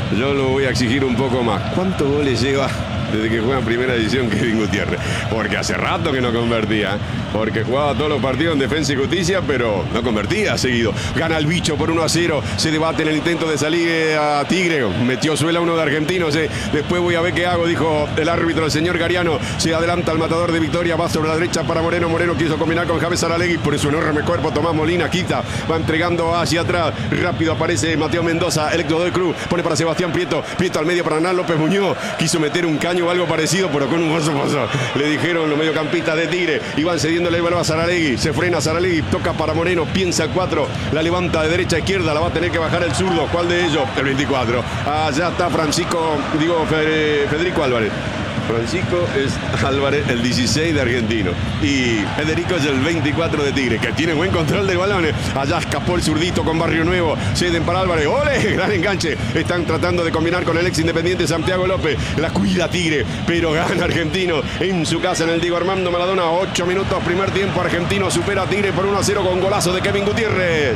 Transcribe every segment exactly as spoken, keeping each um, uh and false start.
yo lo voy a exigir un poco más. ¿Cuántos goles lleva desde que juega en primera división Kevin Gutiérrez? Porque hace rato que no convertía, porque jugaba todos los partidos en Defensa y Justicia, pero no convertía seguido. Gana el bicho por uno a cero, se debate en el intento de salir a Tigre, metió suela uno de Argentinos, eh. después voy a ver qué hago, dijo el árbitro, el señor Gariano. Se adelanta el matador de Victoria, va sobre la derecha para Moreno, Moreno quiso combinar con Javier Saralegui, por su enorme cuerpo Tomás Molina quita, va entregando hacia atrás, rápido aparece Mateo Mendoza, el ex del Cruz, pone para Sebastián Prieto, Prieto al medio para Hernán López Muñoz, quiso meter un caño o algo parecido, pero con un paso pasó. Le dijeron los mediocampistas de Tigre, iban cediendo el balón a Saralegui, se frena Saralegui, toca para Moreno, piensa el cuatro, la levanta de derecha a izquierda, la va a tener que bajar el zurdo. ¿Cuál de ellos? El veinticuatro. Allá está Francisco, digo Federico Álvarez. Francisco es Álvarez, el dieciséis de Argentino. Y Federico es el veinticuatro de Tigre, que tiene buen control del balón. Allá escapó el zurdito con Barrio Nuevo. Ceden para Álvarez. ¡Ole! Gran enganche. Están tratando de combinar con el ex Independiente Santiago López. La cuida Tigre, pero gana Argentino en su casa en el Diego Armando Maradona. Ocho minutos, primer tiempo. Argentino supera a Tigre por uno a cero con golazo de Kevin Gutiérrez.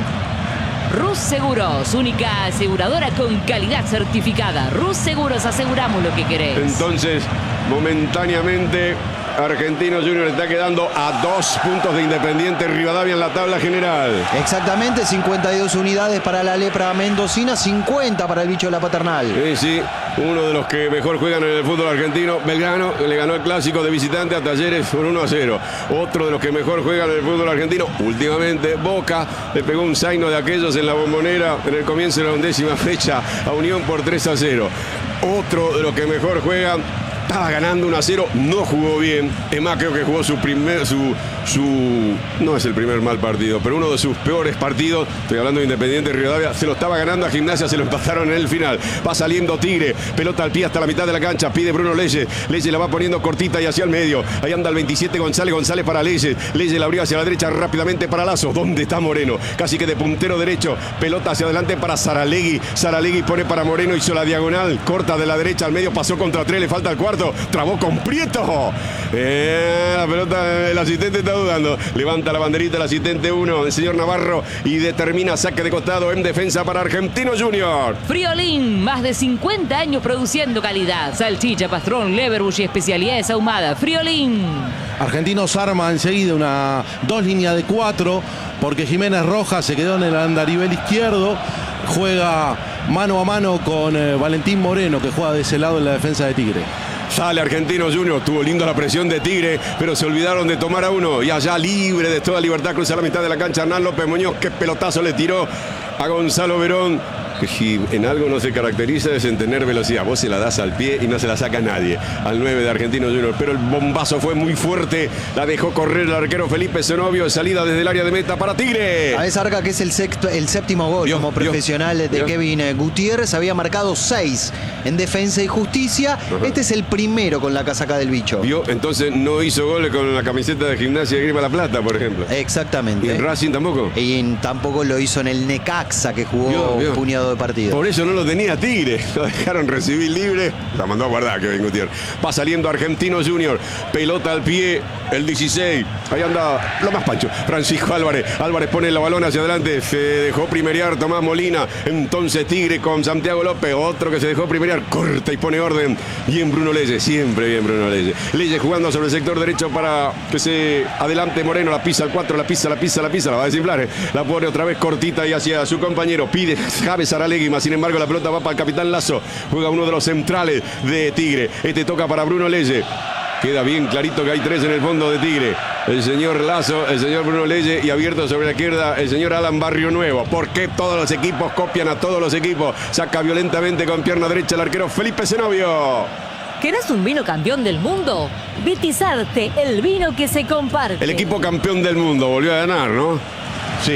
Rus Seguros, única aseguradora con calidad certificada. Rus Seguros, aseguramos lo que querés. Entonces, momentáneamente, Argentino Junior está quedando a dos puntos de Independiente Rivadavia en la tabla general. Exactamente, cincuenta y dos unidades para la lepra mendocina, cincuenta para el bicho de la Paternal. Sí, sí, uno de los que mejor juegan en el fútbol argentino, Belgrano, le ganó el clásico de visitante a Talleres por uno a cero. Otro de los que mejor juegan en el fútbol argentino, últimamente, Boca, le pegó un zaino de aquellos en la Bombonera en el comienzo de la undécima fecha a Unión por tres a cero. Otro de los que mejor juegan, estaba ganando uno a cero, no jugó bien. Es más, creo que jugó su primer, su, su, no es el primer mal partido, pero uno de sus peores partidos. Estoy hablando de Independiente Rivadavia. Se lo estaba ganando a Gimnasia, se lo empataron en el final. Va saliendo Tigre, pelota al pie hasta la mitad de la cancha. Pide Bruno Leyes. Leyes la va poniendo cortita y hacia el medio. Ahí anda el veintisiete González. González para Leyes. Leyes la abrió hacia la derecha rápidamente para Lazo. ¿Dónde está Moreno? Casi que de puntero derecho. Pelota hacia adelante para Saralegui. Saralegui pone para Moreno, hizo la diagonal. Corta de la derecha al medio, pasó contra tres, le falta el cuarto. Trabó con Prieto. Eh, la pelota, el asistente está dudando. Levanta la banderita el asistente uno, el señor Navarro, y determina saque de costado en defensa para Argentino Junior. Friolín, más de cincuenta años produciendo calidad. Salchicha, pastrón, leverbush y especialidades ahumadas. Friolín. Argentinos arma enseguida una dos líneas de cuatro, porque Jiménez Rojas se quedó en el andarivel izquierdo. Juega mano a mano con eh, Valentín Moreno, que juega de ese lado en la defensa de Tigre. Sale Argentino Junior, tuvo lindo la presión de Tigre, pero se olvidaron de tomar a uno. Y allá libre de toda libertad, cruza la mitad de la cancha Hernán López Muñoz. Qué pelotazo le tiró a Gonzalo Verón, que si en algo no se caracteriza es en tener velocidad. Vos se la das al pie y no se la saca nadie al nueve de Argentino Junior, pero el bombazo fue muy fuerte, la dejó correr el arquero Felipe Zenobio, salida desde el área de meta para Tigre. A esa arca que es el, sexto, el séptimo gol Dios, como profesional Dios, de Dios. Kevin Gutiérrez. Había marcado seis en Defensa y Justicia. Ajá. Este es el primero con la casaca del bicho. ¿Vio? Entonces no hizo goles con la camiseta de Gimnasia de Grima La Plata, por ejemplo. Exactamente. ¿Y en Racing tampoco? Y en- tampoco lo hizo en el Necaxa, que jugó Vio, vio. un puñado de partidos. Por eso no lo tenía Tigre, lo dejaron recibir libre, la mandó a guardar Kevin Gutiérrez. Va saliendo Argentino Junior, pelota al pie, el dieciséis, ahí anda lo más pancho, Francisco Álvarez. Álvarez pone la balón hacia adelante, se dejó primerear Tomás Molina. Entonces Tigre con Santiago López, otro que se dejó primerear, corta y pone orden. Bien Bruno Leyes, siempre bien Bruno Leyes. Leyes jugando sobre el sector derecho para que se adelante Moreno, la pisa al cuatro, la pisa, la pisa, la pisa, la va a desinflar, eh. La pone otra vez cortita y hacia su compañero, pide Javes Saralegui, más sin embargo la pelota va para el capitán Lazo, juega uno de los centrales de Tigre. Este toca para Bruno Leyes. Queda bien clarito que hay tres en el fondo de Tigre. El señor Lazo, el señor Bruno Leyes y abierto sobre la izquierda el señor Alan Barrio Nuevo. ¿Por qué todos los equipos copian a todos los equipos? Saca violentamente con pierna derecha el arquero Felipe Zenobio. ¿Querés un vino campeón del mundo? Vitizarte, el vino que se comparte. El equipo campeón del mundo volvió a ganar, ¿no? Sí.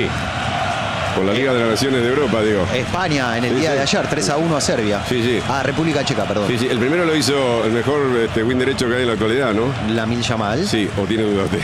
Por la Liga de las Naciones de Europa, digo. España en el Sí, día sí. de ayer, tres a uno a Serbia. Sí, sí. Ah, República Checa, perdón. Sí, sí. El primero lo hizo el mejor este, win derecho que hay en la actualidad, ¿no? Lamil Yamal. Sí, o tiene dudas.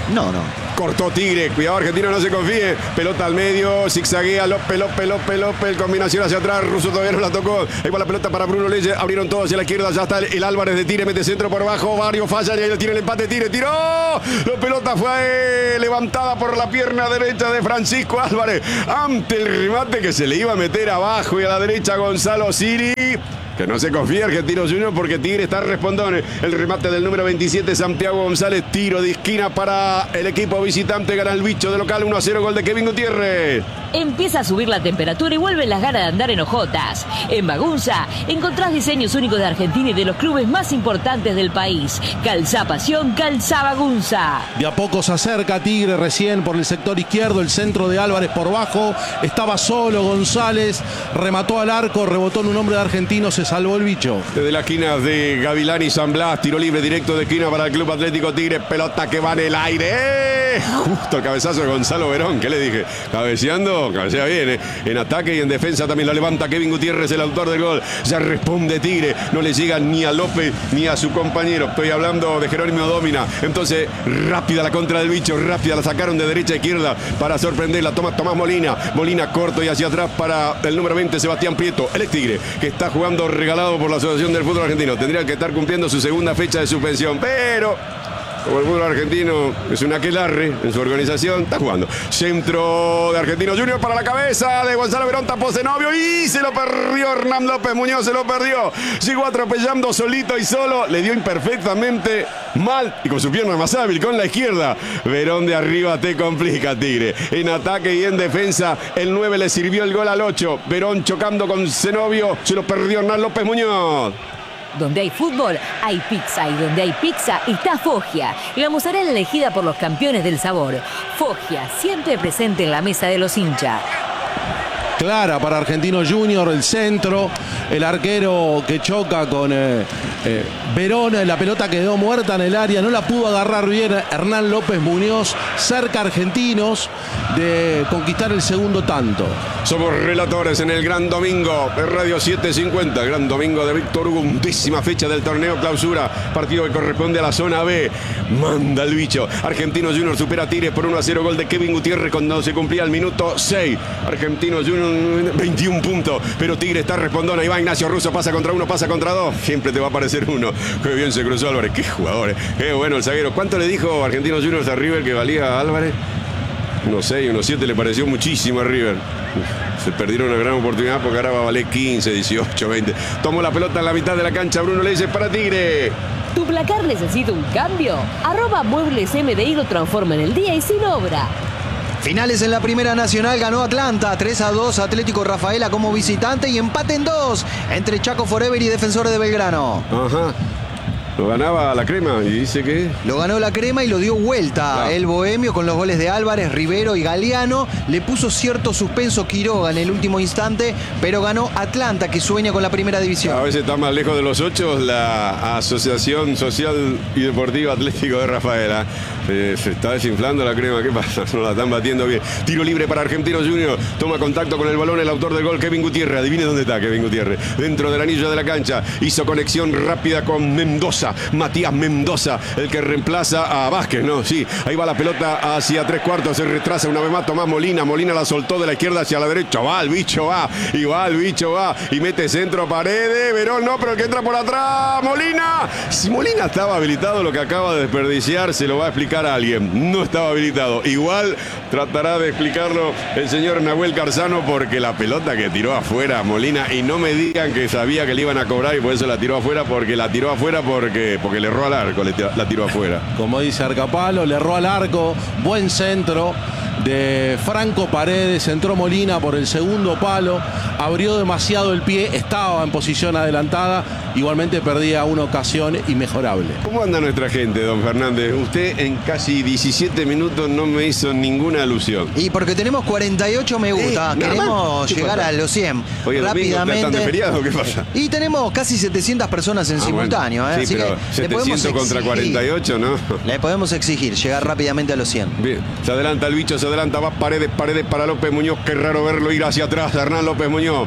No, no. Cortó Tigre, cuidado Argentino, no se confíe. Pelota al medio, zigzaguea López, López, López, López. Combinación hacia atrás, Russo todavía no la tocó. Ahí va la pelota para Bruno Leyes. Abrieron todos hacia la izquierda, ya está el, el Álvarez de Tigre, mete centro por abajo. Varios fallan y ahí lo tiene el empate. Tigre tiró. La pelota fue levantada por la pierna derecha de Francisco Álvarez. Ante el remate que se le iba a meter abajo y a la derecha Gonzalo Siri. Que no se confía Argentinos Juniors porque Tigre está respondón. El remate del número veintisiete, Santiago González. Tiro de esquina para el equipo visitante. Gana el bicho de local uno a cero. Gol de Kevin Gutiérrez. Empieza a subir la temperatura y vuelven las ganas de andar en hojotas. En Bagunza encontrás diseños únicos de Argentina y de los clubes más importantes del país. Calzá Pasión, calzá Bagunza. De a poco se acerca Tigre recién por el sector izquierdo. El centro de Álvarez por bajo. Estaba solo González. Remató al arco. Rebotó en un hombre de Argentino. Se salvó el bicho. Desde la esquina de Gavilán y San Blas. Tiro libre directo de esquina para el Club Atlético Tigre. Pelota que va en el aire. Justo el cabezazo de Gonzalo Verón. ¿Qué le dije? Cabeceando. Cabecea bien, ¿eh? En ataque y en defensa también la levanta Kevin Gutiérrez, el autor del gol. Ya responde Tigre. No le llega ni a López ni a su compañero. Estoy hablando de Jerónimo Domina. Entonces, rápida la contra del bicho. Rápida la sacaron de derecha a izquierda para sorprenderla. Toma Tomás Molina. Molina corto y hacia atrás para el número veinte, Sebastián Prieto. El ex Tigre, que está jugando regalado por la Asociación del Fútbol Argentino. Tendría que estar cumpliendo su segunda fecha de suspensión. Pero como el fútbol argentino es un aquelarre en su organización, está jugando. Centro de Argentinos Juniors para la cabeza de Gonzalo Verón, tapó Zenobio y se lo perdió Hernán López Muñoz, se lo perdió. Llegó atropellando solito y solo, le dio imperfectamente mal y con su pierna más hábil, con la izquierda. Verón de arriba te complica, Tigre. En ataque y en defensa, el nueve le sirvió el gol al ocho. Verón chocando con Zenobio, se lo perdió Hernán López Muñoz. Donde hay fútbol, hay pizza. Y donde hay pizza, está Foggia. La mozzarella elegida por los campeones del sabor. Foggia, siempre presente en la mesa de los hinchas. Clara para Argentinos Juniors, el centro, el arquero que choca con eh, eh, Verón, la pelota quedó muerta en el área, no la pudo agarrar bien Hernán López Muñoz, cerca Argentinos de conquistar el segundo tanto. Somos relatores en el Gran Domingo de Radio setecientos cincuenta, Gran Domingo de Víctor Hugo, undécima fecha del torneo clausura, partido que corresponde a la zona B. Manda el bicho. Argentinos Juniors supera a Tigre por uno a cero, gol de Kevin Gutiérrez cuando se cumplía el minuto seis. Argentinos Juniors veintiún puntos, pero Tigre está respondón. Ahí va Ignacio Russo, pasa contra uno, pasa contra dos. Siempre te va a aparecer uno. Qué bien se cruzó Álvarez, qué jugador, eh. Qué bueno el zaguero. ¿Cuánto le dijo Argentinos Juniors a River que valía a Álvarez? uno seis, uno siete, le pareció muchísimo a River. Se perdieron una gran oportunidad porque ahora va a valer quince, dieciocho, veinte. Tomó la pelota en la mitad de la cancha Bruno Leyes para Tigre. ¿Tu placar necesita un cambio? Arroba Muebles M D I lo transforma en el día y sin obra. Finales en la Primera Nacional, ganó Atlanta tres a dos, Atlético Rafaela como visitante y empate en dos entre Chaco Forever y Defensores de Belgrano. Ajá. Lo ganaba la Crema y dice que... Lo ganó la Crema y lo dio vuelta. Claro. El Bohemio con los goles de Álvarez, Rivero y Galeano. Le puso cierto suspenso Quiroga en el último instante, pero ganó Atlanta, que sueña con la Primera División. A veces está más lejos de los ocho la Asociación Social y Deportiva Atlético de Rafaela. Eh, se está desinflando la Crema, ¿qué pasa? No la están batiendo bien. Tiro libre para Argentinos Juniors. Toma contacto con el balón el autor del gol, Kevin Gutiérrez. Adivine dónde está Kevin Gutiérrez. Dentro del anillo de la cancha. Hizo conexión rápida con Mendoza. Matías Mendoza, el que reemplaza a Vázquez, ¿no? Sí, ahí va la pelota hacia tres cuartos. Se retrasa una vez más Tomás Molina. Molina la soltó de la izquierda hacia la derecha. Va, el bicho va. Y va, el bicho va. Y mete centro, Paredes. Verón no, pero el que entra por atrás. Molina. Si Molina estaba habilitado, lo que acaba de desperdiciar se lo va a explicar a alguien. No estaba habilitado. Igual tratará de explicarlo el señor Nahuel Carzano, porque la pelota que tiró afuera Molina, y no me digan que sabía que le iban a cobrar y por eso la tiró afuera, porque la tiró afuera porque, porque le erró al arco, le tiró, la tiró afuera. Como dice Arcapalo, le erró al arco, buen centro de Franco Paredes, entró Molina por el segundo palo, abrió demasiado el pie, estaba en posición adelantada, igualmente perdía una ocasión inmejorable. ¿Cómo anda nuestra gente, don Fernández? Usted en casi diecisiete minutos no me hizo ninguna alusión. Y porque tenemos cuarenta y ocho me gusta, Eh, queremos llegar pasa? a los cien Oye, rápidamente. ¿están de feriado? ¿Qué pasa? Y tenemos casi setecientas personas en Ah, simultáneo, bueno. ¿eh? Sí, Así pero que le podemos setecientos contra exigir- cuarenta y ocho, ¿no? Le podemos exigir llegar rápidamente a los cien. Bien, se adelanta el bicho, se adelanta, va Paredes, Paredes para López Muñoz. Qué raro verlo ir hacia atrás, Hernán López Muñoz.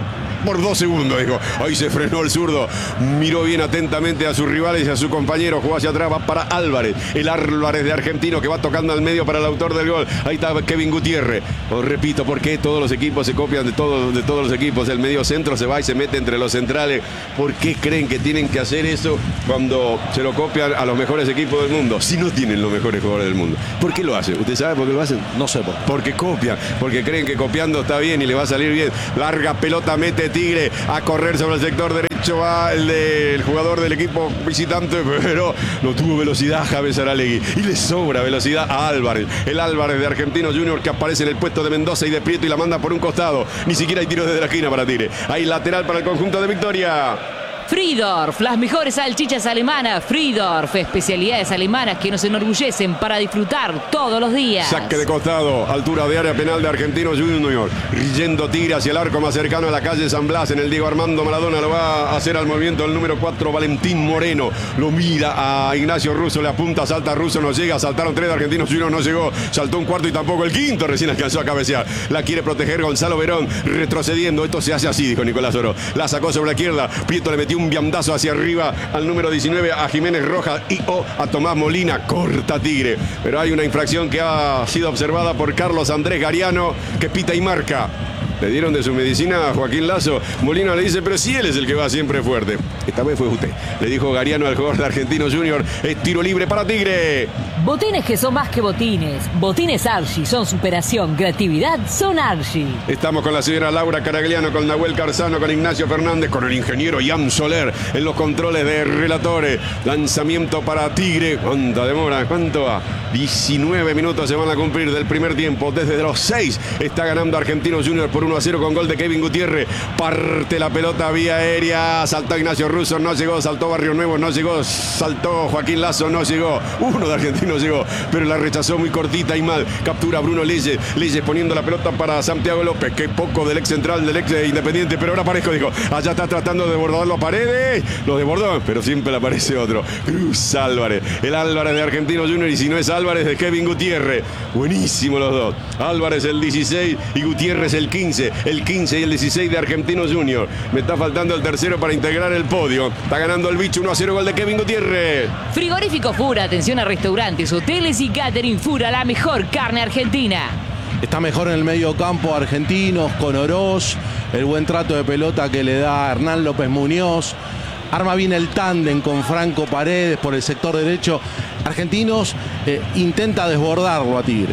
por dos segundos, dijo. Ahí se frenó el zurdo, miró bien atentamente a sus rivales y a su compañero, jugó hacia atrás, va para Álvarez, el Álvarez de Argentino que va tocando al medio para el autor del gol. Ahí está Kevin Gutiérrez. Os repito, ¿por qué todos los equipos se copian de, todo, de todos los equipos? El medio centro se va y se mete entre los centrales. ¿Por qué creen que tienen que hacer eso cuando se lo copian a los mejores equipos del mundo? Si no tienen los mejores jugadores del mundo. ¿Por qué lo hacen? ¿Usted sabe por qué lo hacen? No sé por qué. Porque copian, porque creen que copiando está bien y le va a salir bien. Larga pelota, mete Tigre a correr sobre el sector derecho, va el, de, el jugador del equipo visitante, pero no tuvo velocidad James Aralegui y le sobra velocidad a Álvarez, el Álvarez de Argentinos Juniors que aparece en el puesto de Mendoza y de Prieto y la manda por un costado. Ni siquiera hay tiros desde la esquina para Tigre. Hay lateral para el conjunto de Victoria. Friedorf, las mejores salchichas alemanas. Friedorf, especialidades alemanas que nos enorgullecen para disfrutar todos los días. Saque de costado, altura de área penal de Argentinos Juniors. Yendo Tigre hacia el arco más cercano a la calle San Blas. En el Diego Armando Maradona lo va a hacer al movimiento el número cuatro, Valentín Moreno. Lo mira a Ignacio Russo, le apunta, salta Russo, no llega. Saltaron tres de Argentinos Juniors, no llegó. Saltó un cuarto y tampoco el quinto, recién alcanzó a cabecear. La quiere proteger Gonzalo Verón, retrocediendo. Esto se hace así, dijo Nicolás Oro. La sacó sobre la izquierda. Prieto le metió un viandazo hacia arriba al número diecinueve, a Jiménez Rojas y o a Tomás Molina. Corta Tigre, pero hay una infracción que ha sido observada por Carlos Andrés Gariano, que pita y marca. Le dieron de su medicina a Joaquín Lazo. Molina le dice, pero si él es el que va siempre fuerte. Esta vez fue usted. Le dijo Gariano al jugador de Argentinos Juniors. Es tiro libre para Tigre. Botines que son más que botines. Botines Archie son superación, creatividad, son Archie. Estamos con la señora Laura Caragliano, con Nahuel Carzano, con Ignacio Fernández, con el ingeniero Ian Soler en los controles de relatores. Lanzamiento para Tigre. ¿Cuánta demora? ¿Cuánto va? diecinueve minutos se van a cumplir del primer tiempo. Desde los seis está ganando Argentinos Juniors por uno a cero con gol de Kevin Gutiérrez. Parte la pelota vía aérea. Saltó Ignacio Russo, no llegó. Saltó Barrio Nuevo, no llegó. Saltó Joaquín Lazo, no llegó. Uno de Argentinos llegó, pero la rechazó muy cortita y mal. Captura Bruno Leyes. Leyes poniendo la pelota para Santiago López. Qué poco del ex central, del ex Independiente. Pero ahora Parejo dijo, allá está tratando de desbordar los Paredes. Lo desbordó, pero siempre le aparece otro. Cruz Álvarez. El Álvarez de Argentinos Juniors. Y si no es Álvarez, de Kevin Gutiérrez. Buenísimo los dos. Álvarez el dieciséis y Gutiérrez el quince. El quince y el dieciséis de Argentinos Juniors. Me está faltando el tercero para integrar el podio. Está ganando el bicho uno a cero, gol de Kevin Gutiérrez. Frigorífico Fura, atención a restaurantes, hoteles y catering. Fura, la mejor carne argentina. Está mejor en el medio campo Argentinos, con Oroz, el buen trato de pelota que le da Hernán López Muñoz. Arma bien el tándem con Franco Paredes por el sector derecho. Argentinos eh, intenta desbordarlo a Tigre.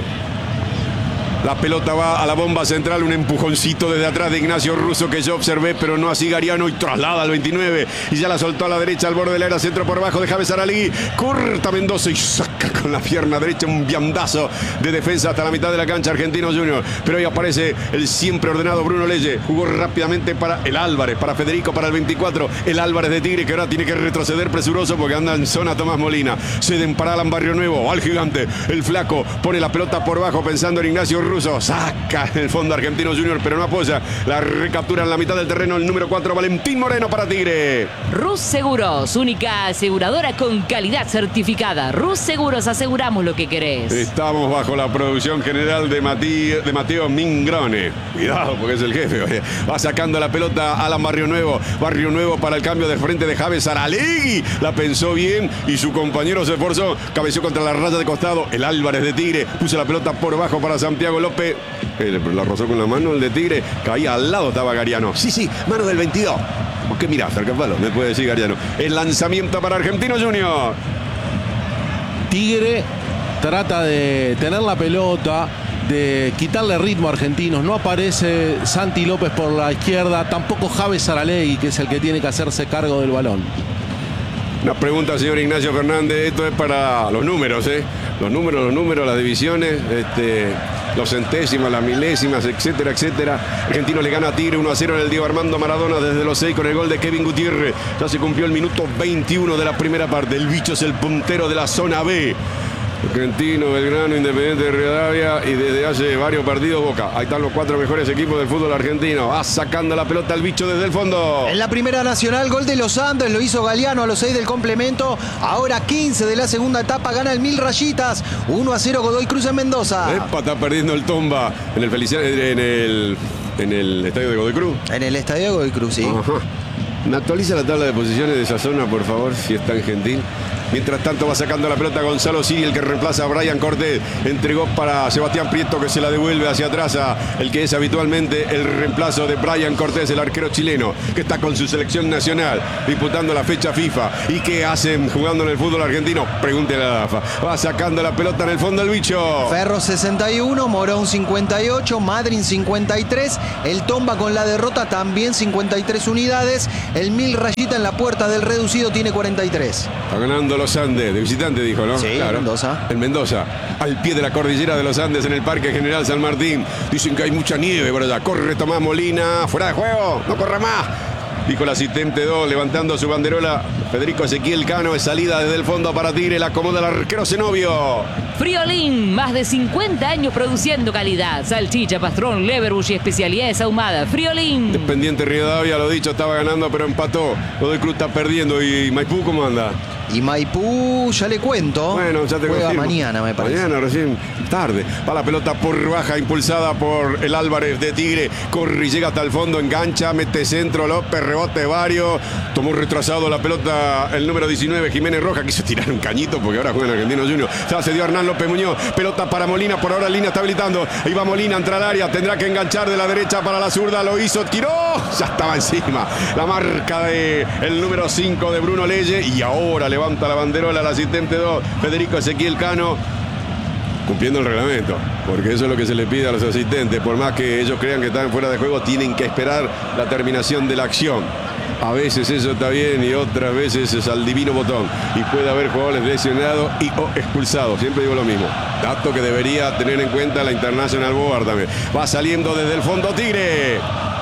La pelota va a la bomba central, un empujoncito desde atrás de Ignacio Russo que yo observé, pero no así Gariano, y traslada al veintinueve y ya la soltó a la derecha al borde del área, centro por bajo de James Aralegui, corta Mendoza y saca con la pierna derecha un viandazo de defensa hasta la mitad de la cancha Argentinos Juniors. Pero ahí aparece el siempre ordenado Bruno Leyes, jugó rápidamente para el Álvarez, para Federico, para el veinticuatro, el Álvarez de Tigre que ahora tiene que retroceder presuroso porque anda en zona Tomás Molina. Ceden para Alan Barrio Nuevo, al gigante, el flaco pone la pelota por bajo pensando en Ignacio Russo. Saca en el fondo Argentinos Juniors, pero no apoya. La recaptura en la mitad del terreno el número cuatro, Valentín Moreno para Tigre. Rus Seguros, única aseguradora con calidad certificada. Rus Seguros, aseguramos lo que querés. Estamos bajo la producción general de, Matí, de Mateo Mingrone. Cuidado, porque es el jefe. Oye. Va sacando la pelota Alan Barrio Nuevo. Barrio Nuevo para el cambio de frente de James Aralegui. La pensó bien y su compañero se esforzó. Cabeció contra la raya de costado. El Álvarez de Tigre puso la pelota por bajo para Santiago López. Eh, la rozó con la mano el de Tigre. Caía al lado, estaba Gariano. Sí, sí, mano del veintidós. ¿Por qué mirás, Cercapalo? Me puede decir Gariano. El lanzamiento para Argentinos Juniors. Tigre trata de tener la pelota, de quitarle ritmo a Argentinos. No aparece Santi López por la izquierda, tampoco James Aralegui, que es el que tiene que hacerse cargo del balón. Una pregunta, señor Ignacio Fernández. Esto es para los números, ¿eh? Los números, los números, las divisiones, este, los centésimas, las milésimas, etcétera, etcétera. Argentino le gana a Tigre uno a cero en el Diego Armando Maradona desde los seis con el gol de Kevin Gutiérrez. Ya se cumplió el minuto veintiuno de la primera parte. El bicho es el puntero de la zona B. Argentino, Belgrano, Independiente de Rivadavia y desde hace varios partidos Boca. Ahí están los cuatro mejores equipos del fútbol argentino. Va sacando la pelota al bicho desde el fondo. En la primera nacional, gol de los Andes, lo hizo Galeano a los seis del complemento. Ahora quince de la segunda etapa, gana el Mil Rayitas. uno a cero Godoy Cruz en Mendoza. Epa, está perdiendo el Tomba en el, Felici- en el en el estadio de Godoy Cruz. En el estadio de Godoy Cruz, sí. Ajá. ¿Me actualiza la tabla de posiciones de esa zona, por favor, si es tan gentil? Mientras tanto va sacando la pelota Gonzalo Siri, el que reemplaza a Brian Cortés. Entregó para Sebastián Prieto, que se la devuelve hacia atrás a el que es habitualmente el reemplazo de Brian Cortés, el arquero chileno, que está con su selección nacional disputando la fecha FIFA. ¿Y qué hacen jugando en el fútbol argentino? Pregúntele a la AFA. Va sacando la pelota en el fondo el bicho. Ferro sesenta y uno, Morón cincuenta y ocho, Madryn cincuenta y tres, el Tomba con la derrota también cincuenta y tres unidades, el Mil Rayita en la puerta del reducido tiene cuarenta y tres. Está ganando los Andes, de visitante dijo, ¿no? Sí, claro. Mendoza. El Mendoza, al pie de la cordillera de los Andes en el Parque General San Martín. Dicen que hay mucha nieve por allá. Corre Tomás Molina, fuera de juego, no corra más. Dijo el asistente dos, levantando su banderola. Federico Ezequiel Cano, es salida desde el fondo para Tigre, la acomoda el arquero Zenobio. Friolín, más de cincuenta años produciendo calidad. Salchicha, pastrón, leverbush y especialidades ahumadas. Friolín. Dependiente Rivadavia, lo dicho, estaba ganando, pero empató. Godoy Cruz está perdiendo. ¿Y Maipú cómo anda? Y Maipú, ya le cuento. Bueno, ya te juega confirmo. mañana, me parece. Mañana, recién tarde. Va la pelota por baja, impulsada por el Álvarez de Tigre. Corre y llega hasta el fondo, engancha, mete centro, López, rebote varios. Tomó retrasado la pelota el número diecinueve, Jiménez Roja. Quiso tirar un cañito porque ahora juega en Argentinos Juniors. Ya se dio Hernán López Muñoz. Pelota para Molina, por ahora línea está habilitando. Ahí va Molina, entra al área. Tendrá que enganchar de la derecha para la zurda. Lo hizo, tiró. Ya estaba encima. La marca de el número cinco de Bruno Leye. Y ahora levanta la banderola al asistente dos, Federico Ezequiel Cano, cumpliendo el reglamento, porque eso es lo que se le pide a los asistentes. Por más que ellos crean que están fuera de juego, tienen que esperar la terminación de la acción. A veces eso está bien y otras veces es al divino botón. Y puede haber jugadores lesionados y o expulsados. Siempre digo lo mismo. Dato que debería tener en cuenta la International Board también. Va saliendo desde el fondo Tigre.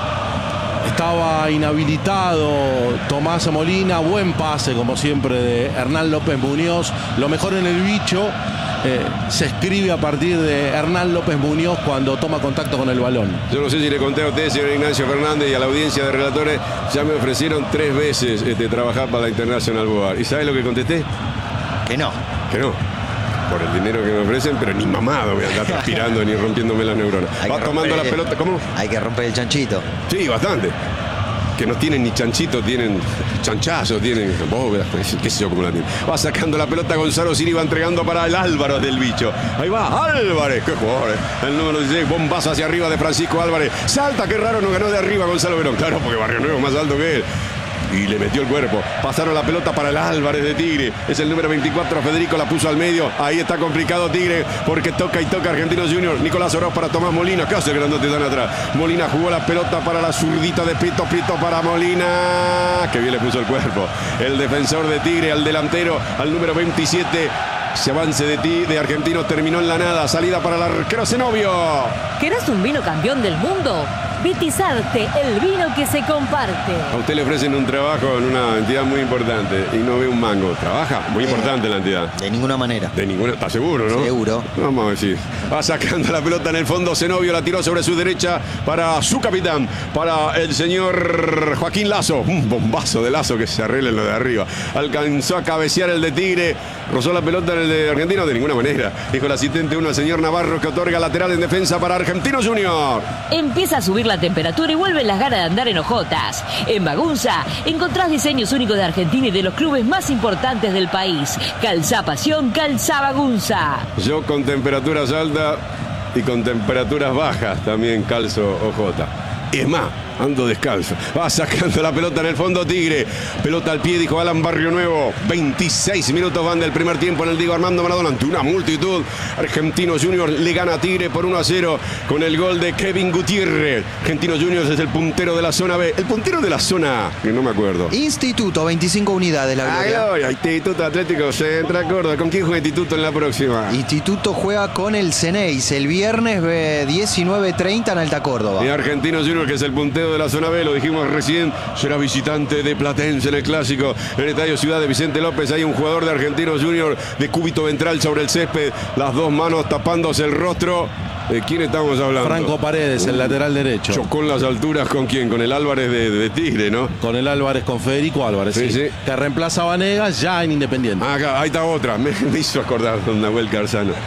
Estaba inhabilitado Tomás Molina, buen pase como siempre de Hernán López Muñoz, lo mejor en el bicho eh, se escribe a partir de Hernán López Muñoz cuando toma contacto con el balón. Yo no sé si le conté a usted, señor Ignacio Fernández, y a la audiencia de relatores, ya me ofrecieron tres veces este, trabajar para la International Board. ¿Y sabe lo que contesté? Que no. Que no. Por el dinero que me ofrecen, pero ni mamado voy a andar transpirando ni rompiéndome las neuronas. Hay Va tomando romper, la pelota, ¿cómo? Hay que romper el chanchito. Sí, bastante. Que no tienen ni chanchito, tienen chanchazo, tienen bóvedas, qué sé yo cómo la tienen. Va sacando la pelota Gonzalo Siri, va entregando para el Álvaro del bicho. Ahí va Álvarez, qué jugador, eh. El número dieciséis, bombazo hacia arriba de Francisco Álvarez. Salta, qué raro, no ganó de arriba Gonzalo Verón. Claro, porque Barrio Nuevo es más alto que él. Y le metió el cuerpo. Pasaron la pelota para el Álvarez de Tigre. Es el número veinticuatro. Federico la puso al medio. Ahí está complicado Tigre porque toca y toca Argentinos Juniors. Nicolás Oroz para Tomás Molina. ¿Qué hace el grandote tan atrás? Molina jugó la pelota para la zurdita de Prieto. Prieto para Molina. Que bien le puso el cuerpo. El defensor de Tigre al delantero, al número veintisiete. Ese avance de ti, de Argentinos, terminó en la nada. Salida para el arquero Zenobio. ¿Querés un vino campeón del mundo? Vitizarte, el vino que se comparte. A usted le ofrecen un trabajo en una entidad muy importante y no ve un mango. ¿Trabaja? Muy Eh, importante la entidad. De ninguna manera. De ninguna, ¿está seguro, no? Seguro. Vamos a ver si va sacando la pelota en el fondo. Zenobio la tiró sobre su derecha para su capitán, para el señor Joaquín Lazo. Un bombazo de Lazo que se arregla en lo de arriba. Alcanzó a cabecear el de Tigre. Rozó la pelota en el de Argentino, de ninguna manera. Dijo el asistente uno, el señor Navarro, que otorga lateral en defensa para Argentinos Juniors. Empieza a subir la temperatura y vuelven las ganas de andar en hojotas. En Bagunza encontrás diseños únicos de Argentina y de los clubes más importantes del país. Calzá Pasión, calzá Bagunza. Yo con temperaturas altas y con temperaturas bajas también calzo ojota. Es más, ando descalzo. Va sacando la pelota en el fondo Tigre. Pelota al pie, dijo Alan Barrio Nuevo. veintiséis minutos van del primer tiempo en el Diego Armando Maradona. Ante una multitud, Argentinos Juniors le gana a Tigre por uno a cero con el gol de Kevin Gutiérrez. Argentinos Juniors es el puntero de la zona B. El puntero de la zona, que no me acuerdo. Instituto, veinticinco unidades la Ah, gloria. gloria. Instituto Atlético Central Córdoba. ¿Con quién juega Instituto en la próxima? Instituto juega con el Ceneis el viernes eh, diecinueve treinta en Alta Córdoba. Y Argentinos Juniors, que es el puntero de la zona B, lo dijimos recién, será visitante de Platense en el clásico. En el estadio Ciudad de Vicente López hay un jugador de Argentinos Juniors de cúbito ventral sobre el césped, las dos manos tapándose el rostro. ¿De quién estamos hablando? Franco Paredes, el lateral derecho. Chocó en las alturas con quién, con el Álvarez de, de Tigre, ¿no? Con el Álvarez, con Federico Álvarez, Sí, sí, sí. que reemplaza a Vanegas ya en Independiente. Ah, acá, ahí está otra, me, me hizo acordar don Nahuel Carzano.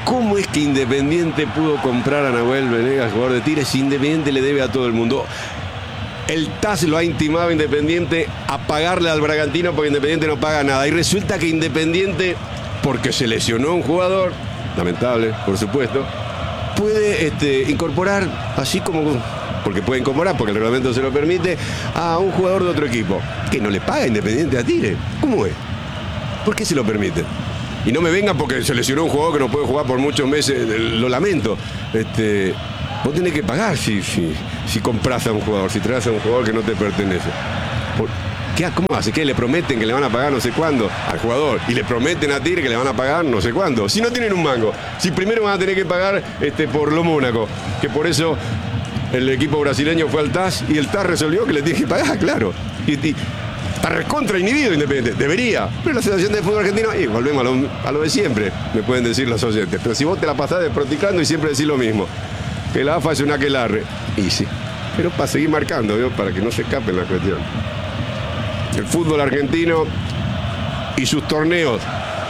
¿Cómo es que Independiente pudo comprar a Nahuel Venegas, jugador de Tigre, si Independiente le debe a todo el mundo? El T A S lo ha intimado a Independiente a pagarle al Bragantino porque Independiente no paga nada. Y resulta que Independiente, porque se lesionó un jugador, lamentable, por supuesto, puede este, incorporar, así como, porque puede incorporar, porque el reglamento se lo permite, a un jugador de otro equipo. Que no le paga Independiente a Tigre. ¿Cómo es? ¿Por qué se lo permite? Y no me vengan porque se lesionó un jugador que no puede jugar por muchos meses, lo lamento. Este... Vos tenés que pagar si, si, si compras a un jugador, si traes a un jugador que no te pertenece. ¿Qué, ¿Cómo hace? ¿Qué? Le prometen que le van a pagar no sé cuándo al jugador y le prometen a Tigre que le van a pagar no sé cuándo. Si no tienen un mango, si primero van a tener que pagar este, por lo Mónaco, que por eso el equipo brasileño fue al T A S y el T A S resolvió que le tiene que pagar, claro. Y, y está recontra inhibido Independiente, debería. Pero la Asociación de Fútbol Argentino, y volvemos a lo, a lo de siempre, me pueden decir los oyentes. Pero si vos te la pasás desproticando y siempre decís lo mismo. Que la A F A es una aquelarre. Y sí, pero para seguir marcando, ¿no? Para que no se escape la cuestión. El fútbol argentino y sus torneos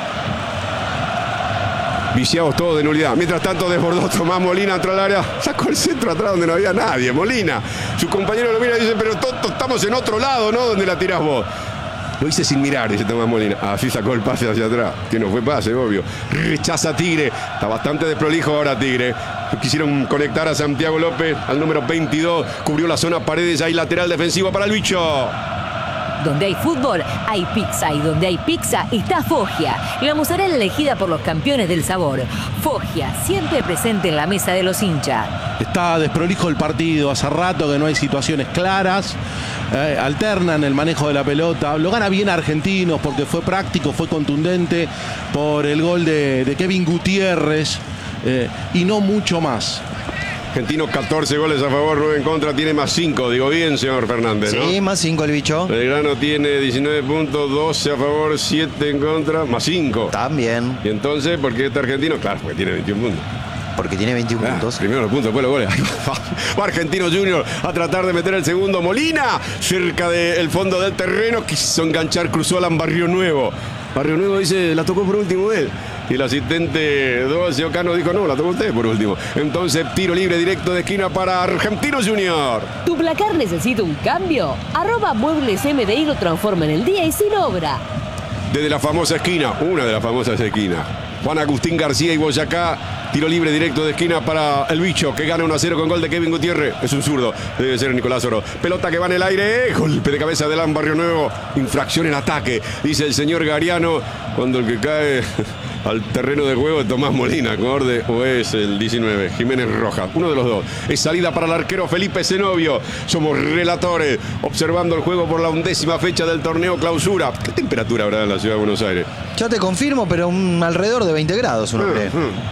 viciados todos de nulidad. Mientras tanto desbordó Tomás Molina, entró al área, sacó el centro atrás donde no había nadie. Molina, su compañero lo mira y dice, pero Toto, estamos en otro lado, ¿no? Donde la tirás vos. Lo hice sin mirar, dice Tomás Molina. Así sacó el pase hacia atrás. Que no fue pase, obvio. Rechaza Tigre. Está bastante desprolijo ahora Tigre. Quisieron conectar a Santiago López al número veintidós. Cubrió la zona Paredes. Hay lateral defensivo para el bicho. Donde hay fútbol, hay pizza. Y donde hay pizza, está Foggia. La mozzarella elegida por los campeones del sabor. Foggia, siempre presente en la mesa de los hinchas. Está desprolijo el partido. Hace rato que no hay situaciones claras. Eh, alternan el manejo de la pelota. Lo gana bien Argentinos porque fue práctico, fue contundente por el gol de, de Kevin Gutiérrez. Eh, y no mucho más. Argentinos catorce goles a favor, nueve en contra, tiene más cinco. Digo bien, señor Fernández, ¿no? Sí, más cinco el bicho. Belgrano tiene diecinueve puntos, doce a favor, siete en contra, más cinco. También. Y entonces, ¿por qué este argentino? Claro, porque tiene veintiún puntos. Porque tiene veintiún Ah, puntos. primero los puntos, después los goles. Va Argentino Junior a tratar de meter el segundo. Molina, cerca del fondo del terreno, quiso enganchar, cruzó Alan Barrio Nuevo. Barrio Nuevo dice, la tocó por último él. Y el asistente doce, Ocano, dijo, no, la tocó usted por último. Entonces, tiro libre directo de esquina para Argentino Junior. ¿Tu placar necesita un cambio? Arroba Muebles M D I lo transforma en el día y sin obra. Desde la famosa esquina, una de las famosas esquinas. Juan Agustín García y Boyacá. Tiro libre directo de esquina para el bicho, que gana uno a cero con gol de Kevin Gutiérrez. Es un zurdo, debe ser Nicolás Oro. Pelota que va en el aire, golpe de cabeza de Alan Barrio Nuevo. Infracción en ataque, dice el señor Gariano. Cuando el que cae al terreno de juego es Tomás Molina, acorde, o es el diecinueve, Jiménez Rojas, uno de los dos. Es salida para el arquero Felipe Zenobio. Somos relatores, observando el juego por la undécima fecha del torneo clausura. ¿Qué temperatura habrá en la ciudad de Buenos Aires? Ya te confirmo, pero un alrededor de veinte grados, uno cree.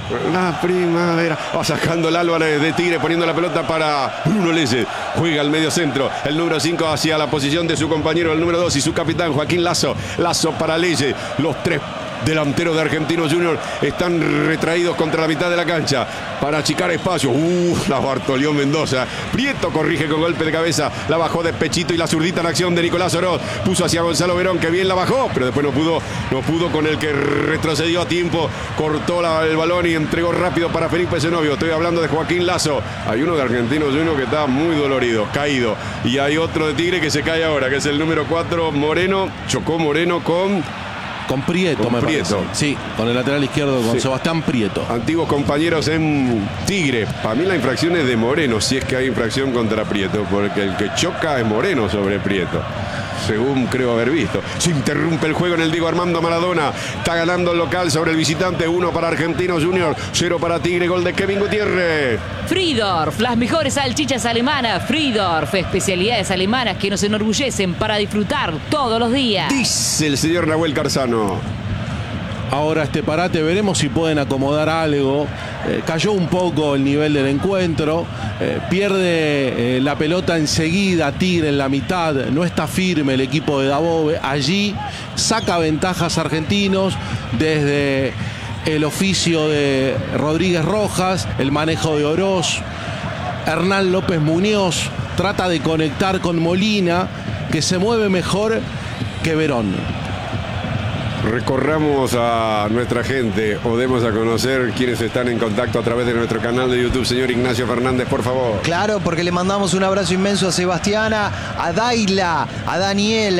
La primavera. Va sacando el Álvarez de Tigre, poniendo la pelota para Bruno Lese. Juega al medio centro. El número cinco hacia la posición de su compañero, el número dos y su capitán, Joaquín Lazo. Lazo para Lese. Los tres delanteros de Argentinos Junior están retraídos contra la mitad de la cancha para achicar espacio. Uh, la Bartolió Mendoza. Prieto corrige con golpe de cabeza. La bajó de pechito y la zurdita en acción de Nicolás Oroz. Puso hacia Gonzalo Verón, que bien la bajó, pero después no pudo, no pudo con el que retrocedió a tiempo. Cortó la, el balón y entregó rápido para Felipe Zenobio. Estoy hablando de Joaquín Lazo. Hay uno de Argentinos Junior que está muy dolorido, caído. Y hay otro de Tigre que se cae ahora, que es el número cuatro, Moreno. Chocó Moreno con... Con Prieto, Con me Prieto. parece. Sí, con el lateral izquierdo, con Sí. Sebastián Prieto. Antiguos compañeros en Tigre. Para mí la infracción es de Moreno, si es que hay infracción contra Prieto, porque el que choca es Moreno sobre Prieto, según creo haber visto. Se interrumpe el juego en el Diego Armando Maradona. Está ganando el local sobre el visitante. Uno para Argentinos Junior, cero para Tigre. Gol de Kevin Gutiérrez. Friedorf, las mejores salchichas alemanas. Friedorf, especialidades alemanas que nos enorgullecen para disfrutar todos los días. Dice el señor Nahuel Carzano. Ahora este parate, veremos si pueden acomodar algo. Eh, cayó un poco el nivel del encuentro. Eh, pierde eh, la pelota enseguida Tigre en la mitad. No está firme el equipo de Dabove. Allí saca ventajas Argentinos desde el oficio de Rodríguez Rojas, el manejo de Oroz. Hernán López Muñoz trata de conectar con Molina, que se mueve mejor que Verón. recorramos a nuestra gente o demos a conocer quienes están en contacto a través de nuestro canal de YouTube. Señor Ignacio Fernández, por favor. Claro, porque le mandamos un abrazo inmenso a Sebastiana, a Daila, a Daniel,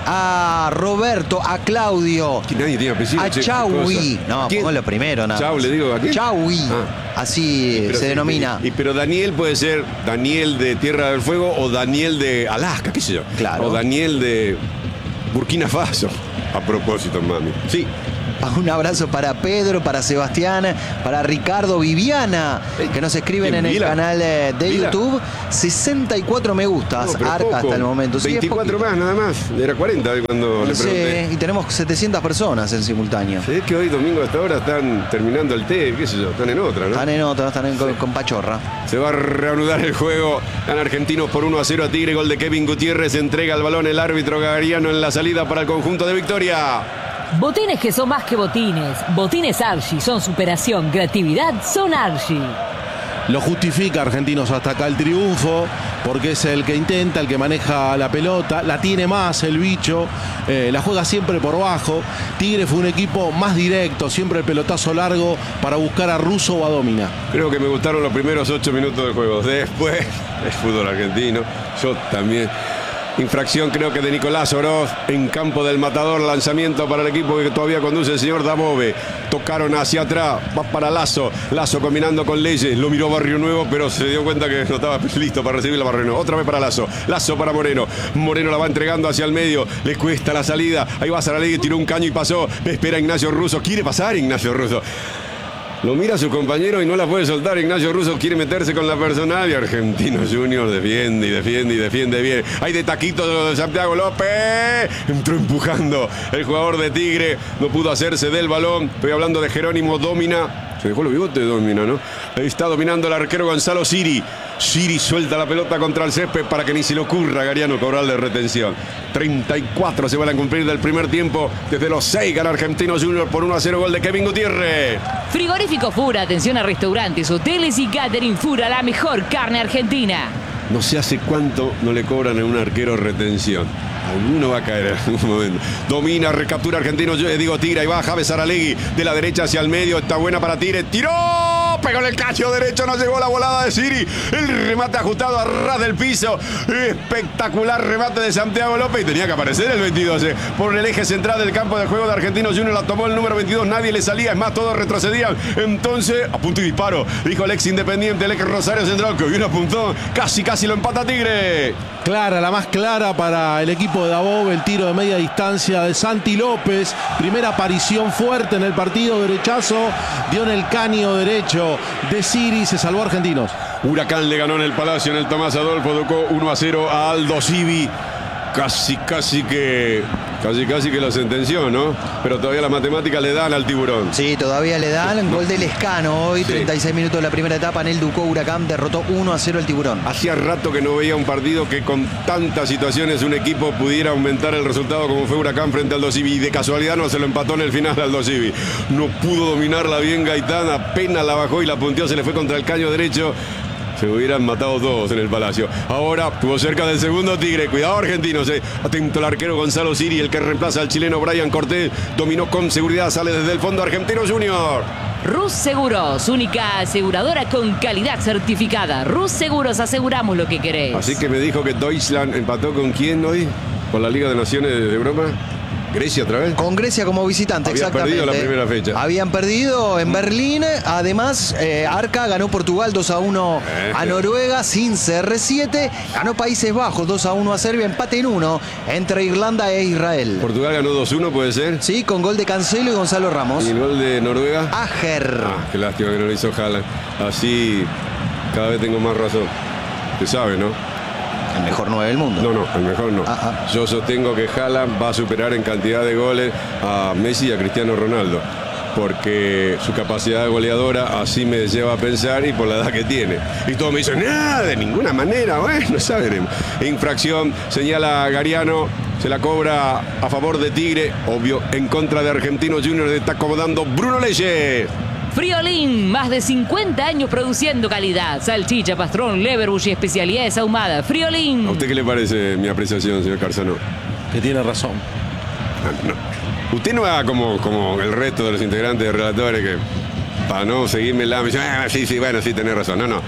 a Roberto, a Claudio, Nadie tiene apellido. a che, Chaui. cosa. No, ¿Quién? pongo lo primero, nada. Chau, le digo, ¿a quién? Chaui. Ah. Así Pero se sí, denomina. Y, pero Daniel puede ser Daniel de Tierra del Fuego o Daniel de Alaska, qué sé yo. Claro. O Daniel de Burkina Faso. A propósito, mami. Sí. Un abrazo para Pedro, para Sebastián, para Ricardo, Viviana, que nos escriben ¿Quién? en el ¿Vila? canal eh, de ¿Vila? YouTube. sesenta y cuatro me gustas, No, pero Arca poco. hasta el momento. Sí, es veinticuatro poquito. más, nada más. Era cuarenta cuando le Sí, pregunté. y tenemos setecientas personas en simultáneo. Es que hoy domingo hasta ahora están terminando el té, qué sé yo, están en otra, ¿no? Están en otra, están en- con, con pachorra. Se va a reanudar el juego. Gana Argentinos por uno a cero a Tigre. Gol de Kevin Gutiérrez. Entrega el balón el árbitro Gagariano en la salida para el conjunto de Victoria. Botines que son más que botines. Botines Archie son superación, creatividad, son Archie. Lo justifica Argentinos hasta acá el triunfo, porque es el que intenta, el que maneja la pelota, la tiene más el bicho, eh, la juega siempre por bajo. Tigre fue un equipo más directo, siempre el pelotazo largo para buscar a Russo o a Domina. Creo que me gustaron los primeros ocho minutos del juego. Después, el fútbol argentino. Yo también. Infracción creo que de Nicolás Oroz en campo del Matador. Lanzamiento para el equipo que todavía conduce el señor Dabove. Tocaron hacia atrás. Va para Lazo. Lazo combinando con Leyes. Lo miró Barrio Nuevo, pero se dio cuenta que no estaba listo para recibir la Barrio Nuevo. Otra vez para Lazo. Lazo para Moreno. Moreno la va entregando hacia el medio. Le cuesta la salida. Ahí va Saralegui. Tiró un caño y pasó. Espera Ignacio Russo. Quiere pasar Ignacio Russo. Lo mira a su compañero y no la puede soltar. Ignacio Russo quiere meterse con la personal y Argentino Junior defiende y defiende y defiende bien. Hay de taquito de Santiago López. Entró empujando el jugador de Tigre. No pudo hacerse del balón. Estoy hablando de Jerónimo Domina. Se dejó el bigote de Domina, ¿no? Ahí está dominando el arquero Gonzalo Siri. Siri suelta la pelota contra el césped para que ni se le ocurra a Gariano cobrar de retención. treinta y cuatro se van a cumplir del primer tiempo. Desde los seis gana Argentinos Junior por uno a cero, gol de Kevin Gutiérrez. Frigorífico Fura, atención a restaurantes, hoteles y catering Fura, la mejor carne argentina. No sé hace cuánto no le cobran a un arquero retención. Alguno va a caer en algún momento. Domina, recaptura Argentino, yo digo Tigre, ahí va Javes Saralegui, de la derecha hacia el medio, está buena para Tigre, tiró, pegó en el cacho derecho, no llegó la volada de Siri, el remate ajustado a ras del piso, espectacular remate de Santiago López, y tenía que aparecer el veintidós, eh. por el eje central del campo de juego de Argentinos Junior, la tomó el número veintidós, nadie le salía, es más, todos retrocedían, entonces, a punto y disparo, dijo el ex Independiente, el ex Rosario Central, que bien apuntó, casi, casi lo empata Tigre. Clara, la más clara para el equipo de Dabove, el tiro de media distancia de Santi López. Primera aparición fuerte en el partido, derechazo, dio en el caño derecho de Siri, se salvó a Argentinos. Huracán le ganó en el Palacio, en el Tomás Adolfo, tocó uno a cero a Aldo Civi. Casi, casi que, casi, casi que lo sentenció, ¿no? Pero todavía las matemáticas le dan al tiburón. Sí, todavía le dan gol del Escano hoy, Sí. treinta y seis minutos de la primera etapa en el Ducó. Huracán derrotó uno a cero el Tiburón. Hacía rato que no veía un partido que con tantas situaciones un equipo pudiera aumentar el resultado como fue Huracán frente al Aldo Civi. Y de casualidad no se lo empató en el final al Aldo Civi. No pudo dominarla bien Gaitán, apenas la bajó y la punteó, se le fue contra el caño derecho. Se hubieran matado todos en el Palacio. Ahora estuvo cerca del segundo Tigre. Cuidado Argentinos. Eh. Atento el arquero Gonzalo Siri, el que reemplaza al chileno Brian Cortés. Dominó con seguridad, sale desde el fondo Argentinos Junior. Rus Seguros, única aseguradora con calidad certificada. Rus Seguros, aseguramos lo que querés. Así que me dijo que Deutschland empató con quién hoy, con la Liga de Naciones de Europa. Grecia otra vez. Con Grecia como visitante, Había exactamente. perdido la primera fecha. Habían perdido en Berlín. Además, eh, Arca ganó Portugal dos a uno a Noruega sin C R siete. Ganó Países Bajos dos a uno a Serbia. Empate en uno entre Irlanda e Israel. Portugal ganó dos uno, puede ser. Sí, con gol de Cancelo y Gonzalo Ramos. Y el gol de Noruega. Ajer. Ah, qué lástima que no lo hizo Haaland. Así cada vez tengo más razón. Se sabe, ¿no? El mejor nueve del mundo. No, no, el mejor no. Ah, ah. Yo sostengo que Haaland va a superar en cantidad de goles a Messi y a Cristiano Ronaldo. Porque su capacidad goleadora así me lleva a pensar y por la edad que tiene. Y todos me dicen, nada, de ninguna manera. Bueno, ya veremos. Infracción, señala Gariano. Se la cobra a favor de Tigre. Obvio, en contra de Argentinos Junior. Está acomodando Bruno Leyes. Friolín, más de cincuenta años produciendo calidad. Salchicha, pastrón, leverbush y especialidades ahumadas. Friolín. ¿A usted qué le parece mi apreciación, señor Carzano? Que tiene razón. no. Usted no haga como, como el resto de los integrantes de relatores que, para no seguirme la... Me dicen, ah, sí, sí, bueno, sí, tenés razón. No, no.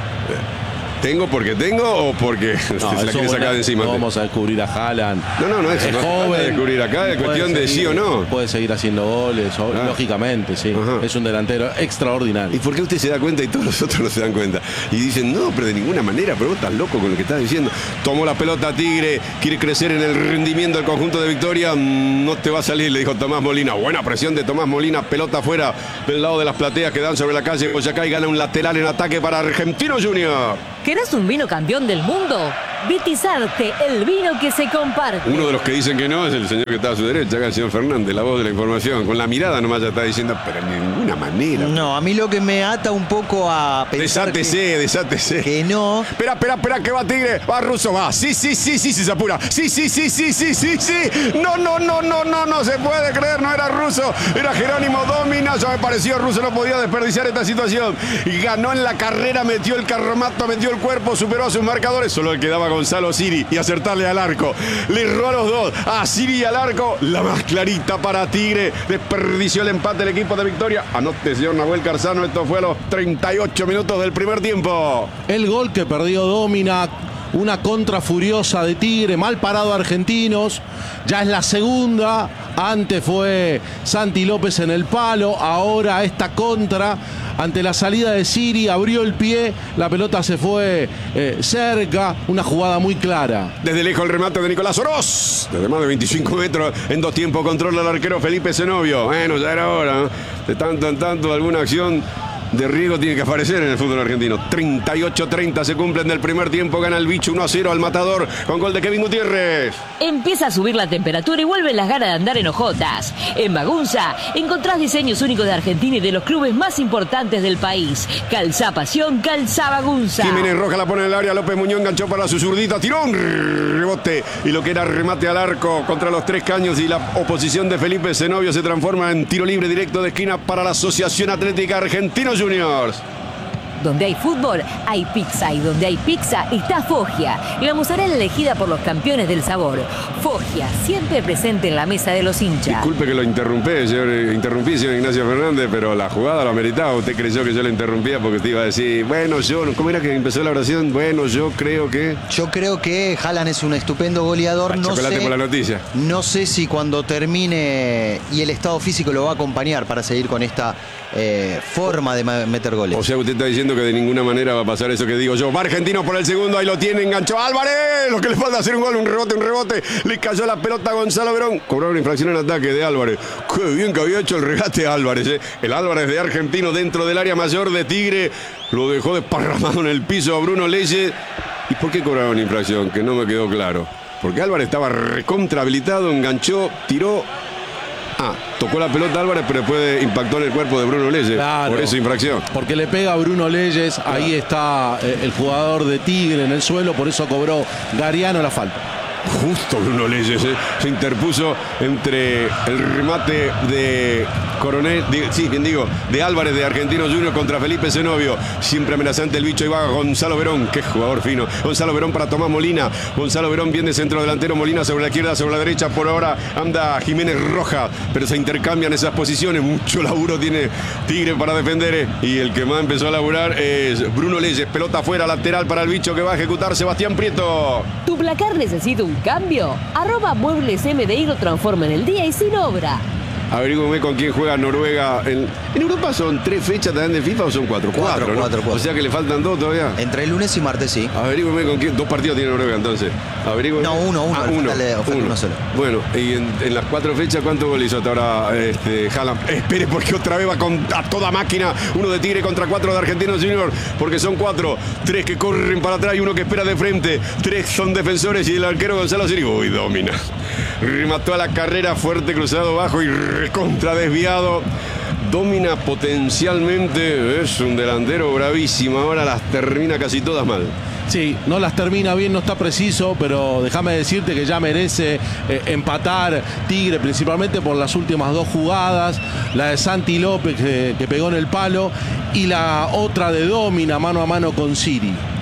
¿Tengo porque tengo o porque no, se la quiere sacar de encima? No vamos a descubrir a Haaland. No, no, no es, es no joven. Es descubrir acá, es cuestión seguir, de sí o no. Puede seguir haciendo goles, o, ah. lógicamente, sí. Ajá. Es un delantero extraordinario. ¿Y por qué usted se da cuenta y todos los otros no se dan cuenta? Y dicen, no, pero de ninguna manera, pero vos estás loco con lo que estás diciendo. Tomó la pelota Tigre, quiere crecer en el rendimiento del conjunto de Victoria, no te va a salir, le dijo Tomás Molina. Buena presión de Tomás Molina, pelota afuera del lado de las plateas que dan sobre la calle Boyacá y gana un lateral en ataque para Argentino Junior. ¿Querés un vino campeón del mundo? Vitizarte, el vino que se comparte. Uno de los que dicen que no es el señor que está a su derecha, acá el señor Fernández, la voz de la información. Con la mirada nomás ya está diciendo, pero de ninguna manera. No, a mí lo que me ata un poco a pensar Desátese, que, desátese. que no. Espera, espera, espera, que va Tigre, va Russo, va. Sí, sí, sí, sí, sí, se apura. Sí, sí, sí, sí, sí, sí, sí. No, no, no, no, no, no se puede creer, no era Russo, era Jerónimo Domina. Ya me pareció, Russo no podía desperdiciar esta situación. Y ganó en la carrera, metió el carromato, metió el cuerpo, superó a sus marcadores. Solo le quedaba Gonzalo Siri y acertarle al arco. Le erró a los dos, a Siri y al arco. La más clarita para Tigre. Desperdició el empate el equipo de Victoria. Anote, señor Nahuel Carzano, esto fue a los treinta y ocho minutos del primer tiempo. El gol que perdió Domina, una contra furiosa de Tigre, mal parado Argentinos. Ya es la segunda. Antes fue Santi López en el palo. Ahora esta contra. Ante la salida de Siri, abrió el pie, la pelota se fue eh, cerca, una jugada muy clara. Desde lejos el remate de Nicolás Oroz. Desde más de veinticinco metros, en dos tiempos controla el arquero Felipe Zenobio. Bueno, ya era hora, ¿no? De tanto en tanto alguna acción de riesgo tiene que aparecer en el fútbol argentino. treinta y ocho treinta se cumplen del primer tiempo. Gana el bicho uno a cero al Matador con gol de Kevin Gutiérrez. Empieza a subir la temperatura y vuelven las ganas de andar en hojotas. En Magunza encontrás diseños únicos de Argentina y de los clubes más importantes del país. Calzá Pasión, Calzá Magunza. Jiménez Roja la pone en el área. López Muñoz enganchó para su zurdita. Tiró un rebote. Y lo que era remate al arco contra los tres caños y la oposición de Felipe Zenobio se transforma en tiro libre directo de esquina para la Asociación Atlética Argentinos Juniors. Donde hay fútbol, hay pizza. Y donde hay pizza, está Foggia. Y la mozzarella elegida por los campeones del sabor. Foggia, siempre presente en la mesa de los hinchas. Disculpe que lo interrumpí, señor, interrumpí, señor Ignacio Fernández, pero la jugada lo ameritaba. Usted creyó que yo lo interrumpía porque usted iba a decir, bueno, yo, ¿cómo era que empezó la oración? Bueno, yo creo que... Yo creo que Haaland es un estupendo goleador. Ah, no chocolate sé, por la noticia. No sé si cuando termine y el estado físico lo va a acompañar para seguir con esta eh, forma de meter goles. O sea, usted está diciendo que de ninguna manera va a pasar eso que digo yo. Va Argentino por el segundo, ahí lo tiene, enganchó Álvarez. Lo que le falta hacer un gol, un rebote, un rebote. Le cayó la pelota a Gonzalo Verón. Cobró una infracción en ataque de Álvarez. Qué bien que había hecho el regate Álvarez. ¿eh? El Álvarez de Argentino dentro del área mayor de Tigre. Lo dejó desparramado en el piso a Bruno Leyes. ¿Y por qué cobraron infracción? Que no me quedó claro. Porque Álvarez estaba recontra habilitado, enganchó, tiró. Ah, tocó la pelota Álvarez, pero después impactó en el cuerpo de Bruno Leyes. Claro, por esa infracción. Porque le pega a Bruno Leyes, claro. Ahí está eh, el jugador de Tigre en el suelo, por eso cobró Gariano la falta. Justo Bruno Leyes, ¿eh? Se interpuso entre el remate de Coronel, de, sí, bien digo, de Álvarez de Argentinos Juniors contra Felipe Zenobio. Siempre amenazante el bicho y va Gonzalo Verón, qué jugador fino. Gonzalo Verón para Tomás Molina. Gonzalo Verón bien de centro delantero, Molina sobre la izquierda, sobre la derecha. Por ahora anda Jiménez Roja, pero se intercambian esas posiciones. Mucho laburo tiene Tigre para defender, ¿eh? Y el que más empezó a laburar es Bruno Leyes. Pelota afuera, lateral para el bicho que va a ejecutar Sebastián Prieto. ¿Tu placar necesita un cambio? Arroba Muebles M D I lo transforma en el día y sin obra. Averígame con quién juega Noruega. En, en Europa son tres fechas también de FIFA o son cuatro. Cuatro, cuatro, ¿no? cuatro, cuatro. O sea que le faltan dos todavía. Entre lunes y martes, sí. Averígame con quién. Dos partidos tiene Noruega entonces. Averígame. No, uno, uno. Ah, uno, Faltale, uno. uno solo. Bueno, y en, en las cuatro fechas, ¿cuántos goles hizo hasta ahora este, Haaland? Espere, porque otra vez va con, a toda máquina. Uno de Tigre contra cuatro de Argentinos Juniors. Porque son cuatro. Tres que corren para atrás y uno que espera de frente. Tres son defensores y el arquero Gonzalo Siri. Uy, domina. Remató a la carrera, fuerte, cruzado bajo y recontra desviado. Domina potencialmente, es un delantero bravísimo, ahora las termina casi todas mal. Sí, no las termina bien, no está preciso, pero déjame decirte que ya merece eh, empatar Tigre, principalmente por las últimas dos jugadas, la de Santi López que, que pegó en el palo y la otra de Domina mano a mano con Siri.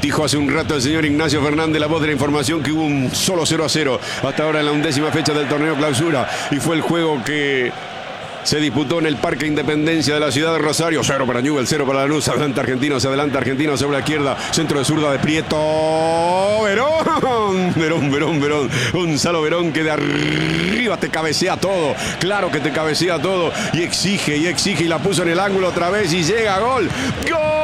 Dijo hace un rato el señor Ignacio Fernández, la voz de la información, que hubo un solo cero a cero hasta ahora en la undécima fecha del torneo clausura. Y fue el juego que se disputó en el Parque Independencia de la ciudad de Rosario. Cero para Newell, cero para Lanús. Adelante Argentino, se adelanta Argentino sobre la izquierda. Centro de zurda de Prieto. Verón, Verón, Verón, Verón. Gonzalo Verón, que de arriba te cabecea todo. Claro que te cabecea todo. Y exige, y exige. Y la puso en el ángulo otra vez. Y llega gol. ¡Gol!